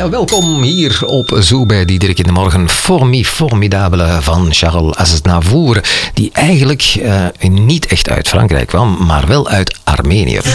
Ja, welkom hier op Zo bij Diederik in de Morgen. Formidabele van Charles Aznavour, die eigenlijk niet echt uit Frankrijk kwam, maar wel uit Armenië.